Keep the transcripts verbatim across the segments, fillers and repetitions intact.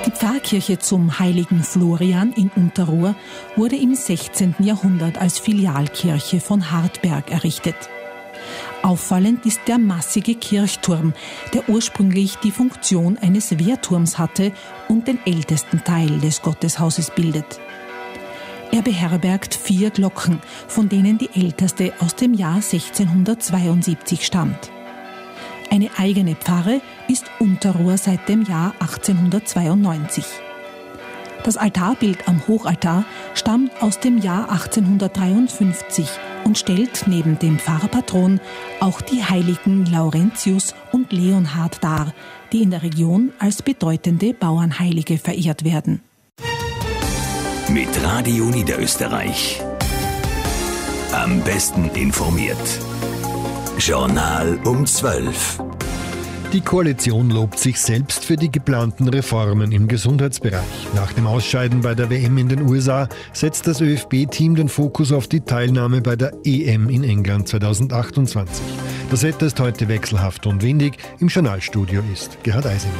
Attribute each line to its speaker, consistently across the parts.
Speaker 1: Die Pfarrkirche zum heiligen Florian in Unterrohr wurde im sechzehnten Jahrhundert als Filialkirche von Hartberg errichtet. Auffallend ist der massige Kirchturm, der ursprünglich die Funktion eines Wehrturms hatte und den ältesten Teil des Gotteshauses bildet. Er beherbergt vier Glocken, von denen die älteste aus dem Jahr sechzehnhundertzweiundsiebzig stammt. Eine eigene Pfarre ist Unterrohr seit dem Jahr achtzehnhundertzweiundneunzig. Das Altarbild am Hochaltar stammt aus dem Jahr achtzehnhundertdreiundfünfzig und stellt neben dem Pfarrpatron auch die Heiligen Laurentius und Leonhard dar, die in der Region als bedeutende Bauernheilige verehrt werden.
Speaker 2: Mit Radio Niederösterreich. Am besten informiert. Journal um zwölf.
Speaker 3: Die Koalition lobt sich selbst für die geplanten Reformen im Gesundheitsbereich. Nach dem Ausscheiden bei der W M in den U S A setzt das ÖFB-Team den Fokus auf die Teilnahme bei der E M in England zweitausendachtundzwanzig. Das Wetter ist heute wechselhaft und windig. Im Journalstudio ist Gerhard Eisinger.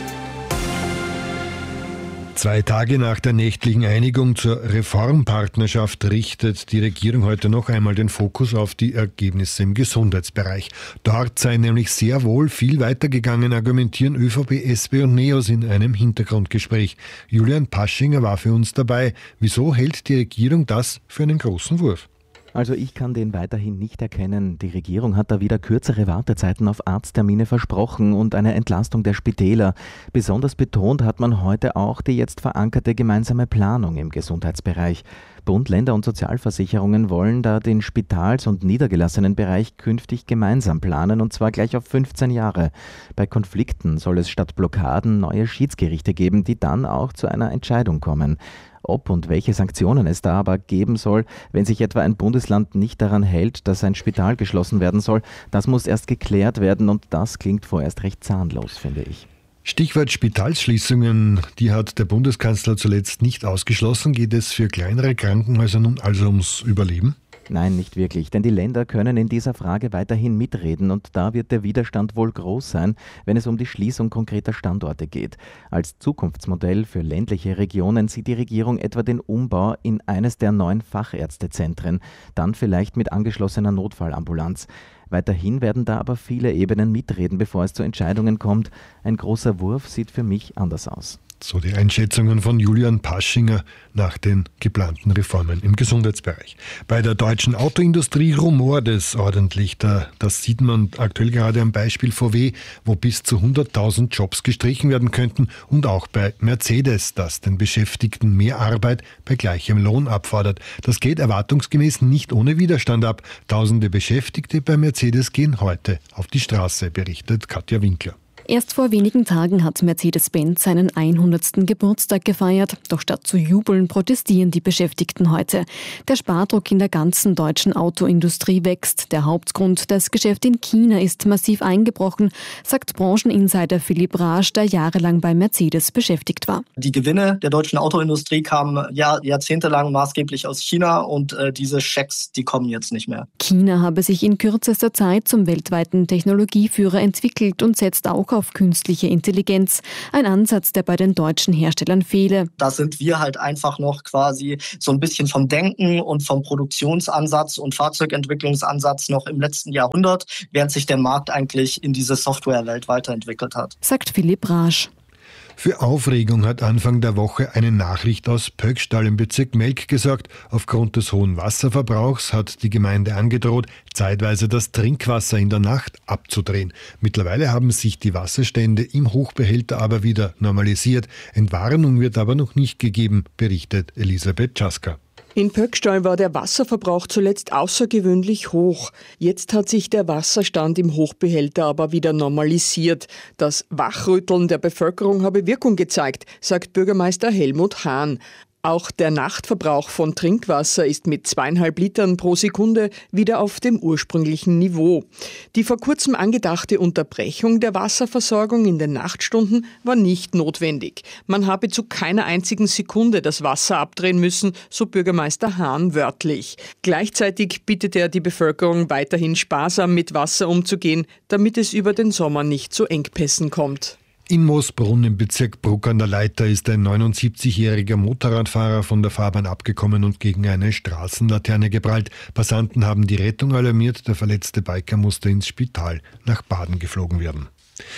Speaker 3: Zwei Tage nach der nächtlichen Einigung zur Reformpartnerschaft richtet die Regierung heute noch einmal den Fokus auf die Ergebnisse im Gesundheitsbereich. Dort sei nämlich sehr wohl viel weitergegangen, argumentieren ÖVP, S P und NEOS in einem Hintergrundgespräch. Julian Paschinger war für uns dabei. Wieso hält die Regierung das für einen großen Wurf?
Speaker 4: Also ich kann den weiterhin nicht erkennen. Die Regierung hat da wieder kürzere Wartezeiten auf Arzttermine versprochen und eine Entlastung der Spitäler. Besonders betont hat man heute auch die jetzt verankerte gemeinsame Planung im Gesundheitsbereich. Bund, Länder und Sozialversicherungen wollen da den Spitals- und niedergelassenen Bereich künftig gemeinsam planen, und zwar gleich auf fünfzehn Jahre. Bei Konflikten soll es statt Blockaden neue Schiedsgerichte geben, die dann auch zu einer Entscheidung kommen. Ob und welche Sanktionen es da aber geben soll, wenn sich etwa ein Bundesland nicht daran hält, dass ein Spital geschlossen werden soll, das muss erst geklärt werden, und das klingt vorerst recht zahnlos, finde ich.
Speaker 3: Stichwort Spitalsschließungen, die hat der Bundeskanzler zuletzt nicht ausgeschlossen. Geht es für kleinere Krankenhäuser nun also ums Überleben?
Speaker 4: Nein, nicht wirklich, denn die Länder können in dieser Frage weiterhin mitreden, und da wird der Widerstand wohl groß sein, wenn es um die Schließung konkreter Standorte geht. Als Zukunftsmodell für ländliche Regionen sieht die Regierung etwa den Umbau in eines der neuen Fachärztezentren, dann vielleicht mit angeschlossener Notfallambulanz. Weiterhin werden da aber viele Ebenen mitreden, bevor es zu Entscheidungen kommt. Ein großer Wurf sieht für mich anders aus.
Speaker 3: So die Einschätzungen von Julian Paschinger nach den geplanten Reformen im Gesundheitsbereich. Bei der deutschen Autoindustrie rumort es ordentlich. Da, das sieht man aktuell gerade am Beispiel V W, wo bis zu hunderttausend Jobs gestrichen werden könnten, und auch bei Mercedes, das den Beschäftigten mehr Arbeit bei gleichem Lohn abfordert. Das geht erwartungsgemäß nicht ohne Widerstand ab. Tausende Beschäftigte bei Mercedes gehen heute auf die Straße, berichtet Katja Winkler.
Speaker 5: Erst vor wenigen Tagen hat Mercedes-Benz seinen hundertsten Geburtstag gefeiert. Doch statt zu jubeln, protestieren die Beschäftigten heute. Der Spardruck in der ganzen deutschen Autoindustrie wächst. Der Hauptgrund, das Geschäft in China ist massiv eingebrochen, sagt Brancheninsider Philipp Rasch, der jahrelang bei Mercedes beschäftigt war.
Speaker 6: Die Gewinne der deutschen Autoindustrie kamen Jahr, jahrzehntelang maßgeblich aus China, und äh, diese Schecks, die kommen jetzt nicht mehr.
Speaker 5: China habe sich in kürzester Zeit zum weltweiten Technologieführer entwickelt und setzt auch auf künstliche Intelligenz. Ein Ansatz, der bei den deutschen Herstellern fehle.
Speaker 6: Da sind wir halt einfach noch quasi so ein bisschen vom Denken und vom Produktionsansatz und Fahrzeugentwicklungsansatz noch im letzten Jahrhundert, während sich der Markt eigentlich in diese Softwarewelt weiterentwickelt hat.
Speaker 5: Sagt Philipp Rasch.
Speaker 3: Für Aufregung hat Anfang der Woche eine Nachricht aus Pöckstall im Bezirk Melk gesorgt. Aufgrund des hohen Wasserverbrauchs hat die Gemeinde angedroht, zeitweise das Trinkwasser in der Nacht abzudrehen. Mittlerweile haben sich die Wasserstände im Hochbehälter aber wieder normalisiert. Entwarnung wird aber noch nicht gegeben, berichtet Elisabeth Czaska.
Speaker 7: In Pöckstall war der Wasserverbrauch zuletzt außergewöhnlich hoch. Jetzt hat sich der Wasserstand im Hochbehälter aber wieder normalisiert. Das Wachrütteln der Bevölkerung habe Wirkung gezeigt, sagt Bürgermeister Helmut Hahn. Auch der Nachtverbrauch von Trinkwasser ist mit zweieinhalb Litern pro Sekunde wieder auf dem ursprünglichen Niveau. Die vor kurzem angedachte Unterbrechung der Wasserversorgung in den Nachtstunden war nicht notwendig. Man habe zu keiner einzigen Sekunde das Wasser abdrehen müssen, so Bürgermeister Hahn wörtlich. Gleichzeitig bittet er die Bevölkerung, weiterhin sparsam mit Wasser umzugehen, damit es über den Sommer nicht zu Engpässen kommt.
Speaker 3: In Moosbrunn im Bezirk Bruck an der Leitha ist ein neunundsiebzigjähriger Motorradfahrer von der Fahrbahn abgekommen und gegen eine Straßenlaterne geprallt. Passanten haben die Rettung alarmiert, der verletzte Biker musste ins Spital nach Baden geflogen werden.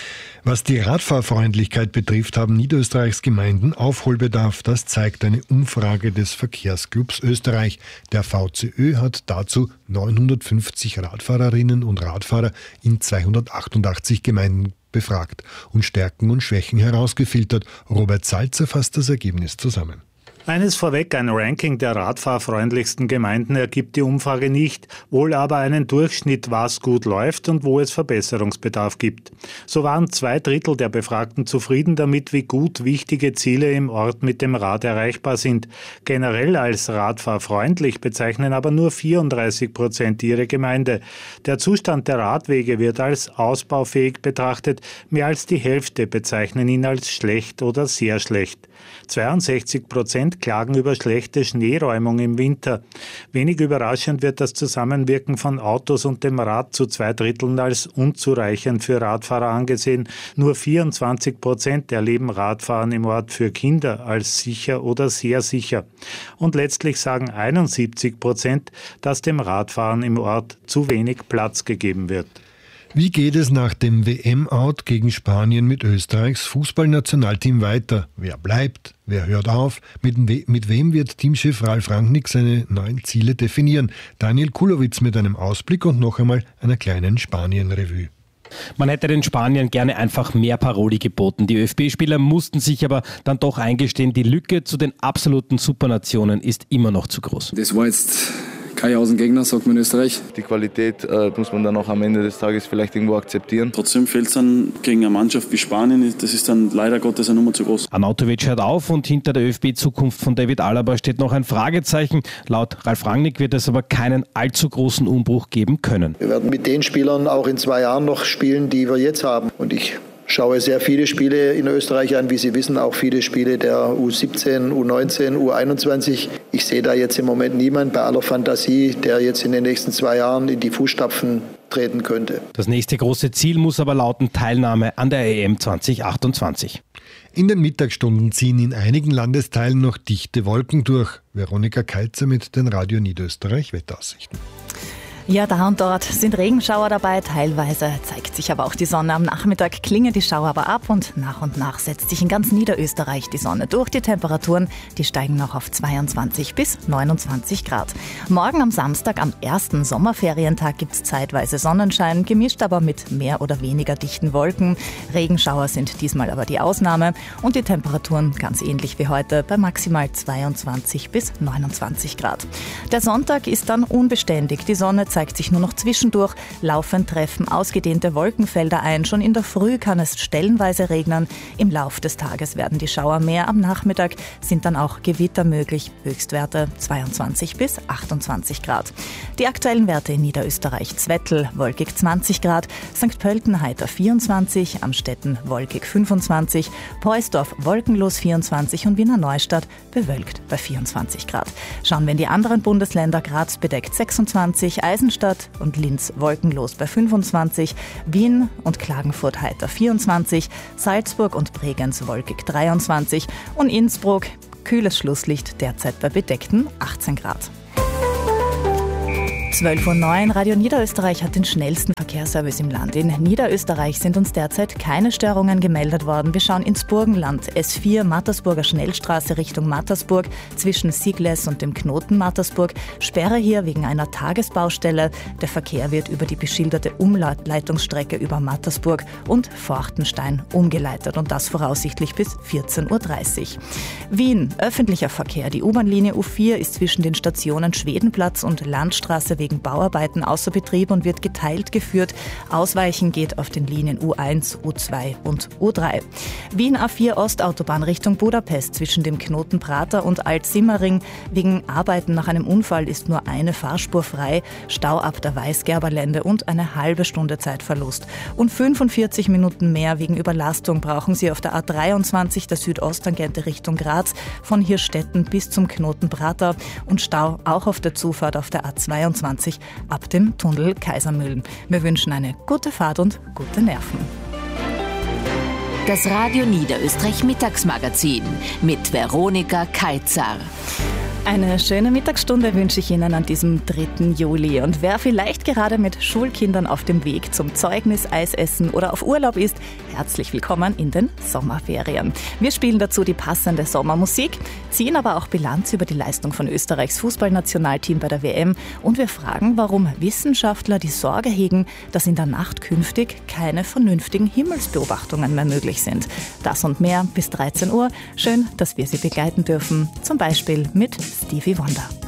Speaker 3: Was die Radfahrfreundlichkeit betrifft, haben Niederösterreichs Gemeinden Aufholbedarf. Das zeigt eine Umfrage des Verkehrsclubs Österreich. Der V C Ö hat dazu neunhundertfünfzig Radfahrerinnen und Radfahrer in zweihundertachtundachtzig Gemeinden befragt und Stärken und Schwächen herausgefiltert. Robert Salzer fasst das Ergebnis zusammen.
Speaker 8: Eines vorweg, ein Ranking der radfahrfreundlichsten Gemeinden ergibt die Umfrage nicht, wohl aber einen Durchschnitt, was gut läuft und wo es Verbesserungsbedarf gibt. So waren zwei Drittel der Befragten zufrieden damit, wie gut wichtige Ziele im Ort mit dem Rad erreichbar sind. Generell als radfahrfreundlich bezeichnen aber nur vierunddreißig Prozent ihre Gemeinde. Der Zustand der Radwege wird als ausbaufähig betrachtet, mehr als die Hälfte bezeichnen ihn als schlecht oder sehr schlecht. zweiundsechzig Prozent klagen über schlechte Schneeräumung im Winter. Wenig überraschend wird das Zusammenwirken von Autos und dem Rad zu zwei Dritteln als unzureichend für Radfahrer angesehen. Nur vierundzwanzig Prozent erleben Radfahren im Ort für Kinder als sicher oder sehr sicher. Und letztlich sagen einundsiebzig Prozent, dass dem Radfahren im Ort zu wenig Platz gegeben wird.
Speaker 3: Wie geht es nach dem W M-Out gegen Spanien mit Österreichs Fußballnationalteam weiter? Wer bleibt? Wer hört auf? Mit, we- mit wem wird Teamchef Ralf Rangnick seine neuen Ziele definieren? Daniel Kulowitz mit einem Ausblick und noch einmal einer kleinen Spanien-Revue.
Speaker 9: Man hätte den Spaniern gerne einfach mehr Paroli geboten. Die ÖFB-Spieler mussten sich aber dann doch eingestehen, die Lücke zu den absoluten Supernationen ist immer noch zu groß.
Speaker 10: Das war jetzt kein Außengegner, sagt man in Österreich.
Speaker 11: Die Qualität äh, muss man dann auch am Ende des Tages vielleicht irgendwo akzeptieren.
Speaker 12: Trotzdem fehlt es dann gegen eine Mannschaft wie Spanien, das ist dann leider Gottes eine Nummer zu groß.
Speaker 9: Arnautovic hört auf und hinter der ÖFB-Zukunft von David Alaba steht noch ein Fragezeichen. Laut Ralf Rangnick wird es aber keinen allzu großen Umbruch geben können.
Speaker 13: Wir werden mit den Spielern auch in zwei Jahren noch spielen, die wir jetzt haben. Und ich schaue sehr viele Spiele in Österreich an, wie Sie wissen, auch viele Spiele der U siebzehn, U neunzehn, U einundzwanzig. Ich sehe da jetzt im Moment niemanden bei aller Fantasie, der jetzt in den nächsten zwei Jahren in die Fußstapfen treten könnte.
Speaker 9: Das nächste große Ziel muss aber lauten Teilnahme an der E M zwanzig achtundzwanzig.
Speaker 3: In den Mittagsstunden ziehen in einigen Landesteilen noch dichte Wolken durch. Veronika Kalzer mit den Radio Niederösterreich Wetteraussichten.
Speaker 14: Ja, da und dort sind Regenschauer dabei, teilweise zeigt sich aber auch die Sonne. Am Nachmittag klingen die Schauer aber ab und nach und nach setzt sich in ganz Niederösterreich die Sonne durch. Die Temperaturen, die steigen noch auf zweiundzwanzig bis neunundzwanzig Grad. Morgen am Samstag, am ersten Sommerferientag, gibt es zeitweise Sonnenschein, gemischt aber mit mehr oder weniger dichten Wolken. Regenschauer sind diesmal aber die Ausnahme und die Temperaturen ganz ähnlich wie heute bei maximal zweiundzwanzig bis neunundzwanzig Grad. Der Sonntag ist dann unbeständig. Die Sonne zeigt sich nur noch zwischendurch. Laufend treffen ausgedehnte Wolkenfelder ein. Schon in der Früh kann es stellenweise regnen. Im Lauf des Tages werden die Schauer mehr. Am Nachmittag sind dann auch Gewitter möglich. Höchstwerte zweiundzwanzig bis achtundzwanzig Grad. Die aktuellen Werte in Niederösterreich: Zwettl wolkig zwanzig Grad, Sankt Pölten heiter vierundzwanzig, Amstetten wolkig fünfundzwanzig, Poisdorf wolkenlos vierundzwanzig und Wiener Neustadt bewölkt bei vierundzwanzig Grad. Schauen wir in die anderen Bundesländer: Graz bedeckt sechsundzwanzig, Eisenstadt und Linz wolkenlos bei fünfundzwanzig, Wien und Klagenfurt heiter vierundzwanzig, Salzburg und Bregenz wolkig dreiundzwanzig und Innsbruck kühles Schlusslicht derzeit bei bedeckten achtzehn Grad. zwölf Uhr neun, Radio Niederösterreich hat den schnellsten Verkehrsservice im Land. In Niederösterreich sind uns derzeit keine Störungen gemeldet worden. Wir schauen ins Burgenland. S vier Mattersburger Schnellstraße Richtung Mattersburg zwischen Sigles und dem Knoten Mattersburg. Sperre hier wegen einer Tagesbaustelle. Der Verkehr wird über die beschilderte Umleitungsstrecke über Mattersburg und Forchtenstein umgeleitet und das voraussichtlich bis vierzehn Uhr dreißig. Wien, öffentlicher Verkehr. Die U-Bahn-Linie U vier ist zwischen den Stationen Schwedenplatz und Landstraße wegen Bauarbeiten außer Betrieb und wird geteilt geführt. Ausweichen geht auf den Linien U eins, U zwei und U drei. Wien A vier Ostautobahn Richtung Budapest zwischen dem Knoten Prater und Alt-Simmering. Wegen Arbeiten nach einem Unfall ist nur eine Fahrspur frei. Stau ab der Weißgerberlände und eine halbe Stunde Zeitverlust. Und fünfundvierzig Minuten mehr wegen Überlastung brauchen Sie auf der A dreiundzwanzig, der Südosttangente Richtung Graz, von Hirstetten bis zum Knoten Prater und Stau auch auf der Zufahrt auf der A zweiundzwanzig ab dem Tunnel Kaisermühlen. Wir wünschen eine gute Fahrt und gute Nerven.
Speaker 15: Das Radio Niederösterreich Mittagsmagazin mit Veronika Kaitzar.
Speaker 14: Eine schöne Mittagsstunde wünsche ich Ihnen an diesem dritten Juli. Und wer vielleicht gerade mit Schulkindern auf dem Weg zum Zeugniseisessen oder auf Urlaub ist, herzlich willkommen in den Sommerferien. Wir spielen dazu die passende Sommermusik, ziehen aber auch Bilanz über die Leistung von Österreichs Fußballnationalteam bei der W M und wir fragen, warum Wissenschaftler die Sorge hegen, dass in der Nacht künftig keine vernünftigen Himmelsbeobachtungen mehr möglich sind. Das und mehr bis dreizehn Uhr. Schön, dass wir Sie begleiten dürfen, zum Beispiel mit Stevie Wonder.